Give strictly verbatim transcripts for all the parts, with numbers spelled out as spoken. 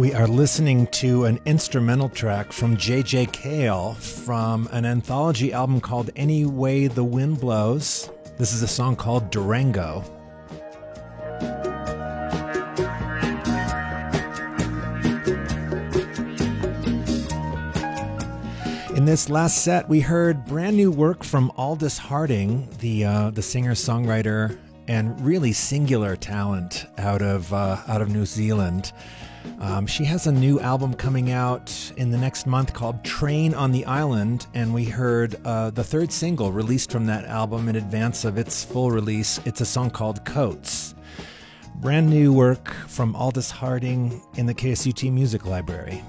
We are listening to an instrumental track from J J. Cale from an anthology album called Any Way the Wind Blows. This is a song called Durango. In this last set, we heard brand new work from Aldous Harding, the uh, the singer-songwriter and really singular talent out of uh, out of New Zealand. Um, she has a new album coming out in the next month called Train on the Island, and we heard uh, the third single released from that album in advance of its full release. It's a song called Coats. Brand new work from Aldous Harding in the K S U T Music Library.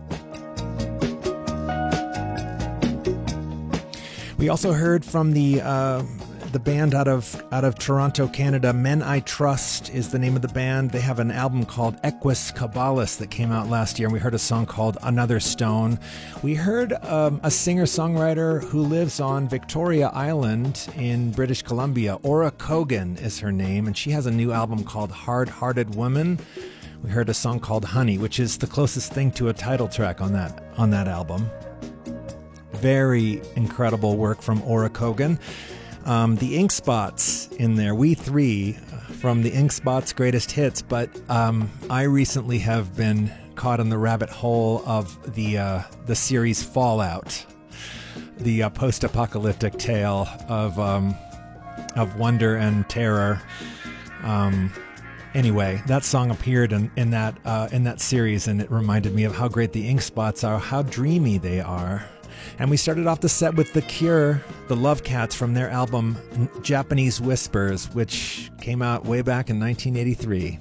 We also heard from the uh, the band out of out of Toronto, Canada. Men I Trust is the name of the band. They have an album called Equus Caballus that came out last year, and we heard a song called Another Stone. We heard um, a singer-songwriter who lives on Victoria Island in British Columbia. Aura Kogan is her name, and she has a new album called Hard-Hearted Woman. We heard a song called Honey, which is the closest thing to a title track on that on that album. Very incredible work from Aura Kogan. Um, the Ink Spots in there, we three from the Ink Spots Greatest Hits, but um, I recently have been caught in the rabbit hole of the uh, the series Fallout, the uh, post-apocalyptic tale of um, of wonder and terror. Um, anyway, that song appeared in, in that uh, in that series, and it reminded me of how great the Ink Spots are, how dreamy they are. And we started off the set with The Cure, the Love Cats, from their album Japanese Whispers, which came out way back in nineteen eighty-three.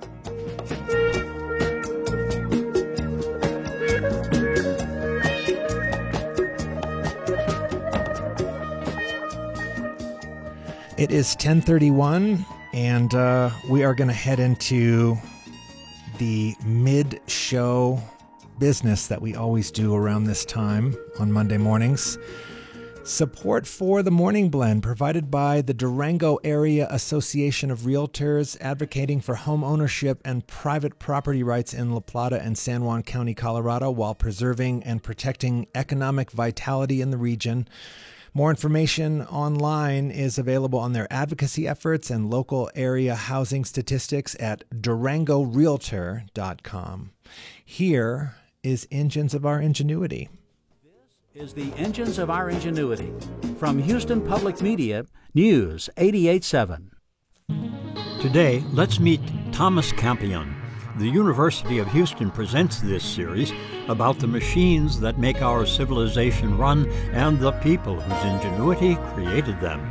It is ten thirty-one, and uh, we are going to head into the mid-show business that we always do around this time on Monday mornings. Support for the Morning Blend provided by the Durango Area Association of Realtors, advocating for home ownership and private property rights in La Plata and San Juan County, Colorado, while preserving and protecting economic vitality in the region. More information online is available on their advocacy efforts and local area housing statistics at durango realtor dot com. Here is Engines of Our Ingenuity. This is the Engines of Our Ingenuity from Houston Public Media, News eighty-eight point seven. Today, let's meet Thomas Campion. The University of Houston presents this series about the machines that make our civilization run and the people whose ingenuity created them.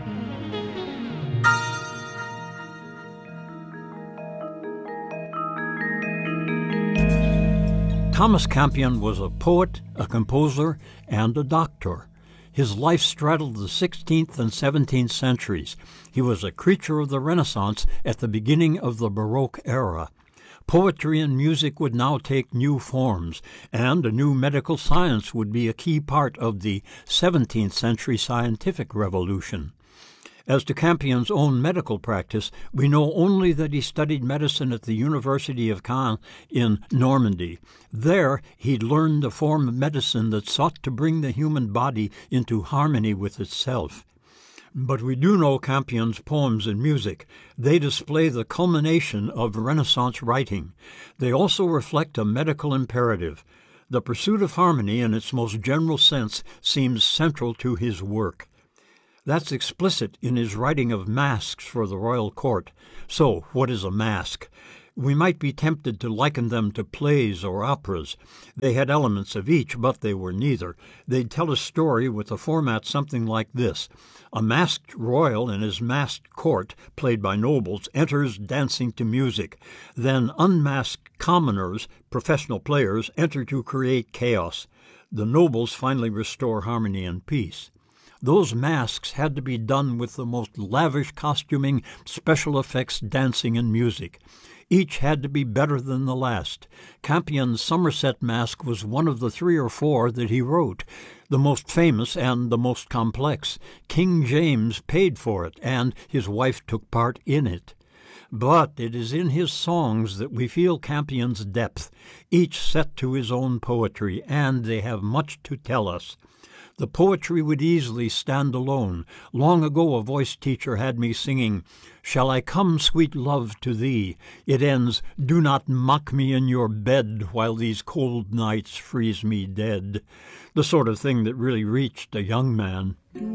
Thomas Campion was a poet, a composer, and a doctor. His life straddled the sixteenth and seventeenth centuries. He was a creature of the Renaissance at the beginning of the Baroque era. Poetry and music would now take new forms, and a new medical science would be a key part of the seventeenth century scientific revolution. As to Campion's own medical practice, we know only that he studied medicine at the University of Caen in Normandy. There, he learned a form of medicine that sought to bring the human body into harmony with itself. But we do know Campion's poems and music. They display the culmination of Renaissance writing. They also reflect a medical imperative. The pursuit of harmony in its most general sense seems central to his work. That's explicit in his writing of masks for the royal court. So, what is a mask? We might be tempted to liken them to plays or operas. They had elements of each, but they were neither. They'd tell a story with a format something like this. A masked royal in his masked court, played by nobles, enters dancing to music. Then unmasked commoners, professional players, enter to create chaos. The nobles finally restore harmony and peace. Those masks had to be done with the most lavish costuming, special effects, dancing, and music. Each had to be better than the last. Campion's Somerset Mask was one of the three or four that he wrote, the most famous and the most complex. King James paid for it, and his wife took part in it. But it is in his songs that we feel Campion's depth, each set to his own poetry, and they have much to tell us. The poetry would easily stand alone. Long ago a voice teacher had me singing, "Shall I come, sweet love, to thee?" It ends, "Do not mock me in your bed while these cold nights freeze me dead." The sort of thing that really reached a young man.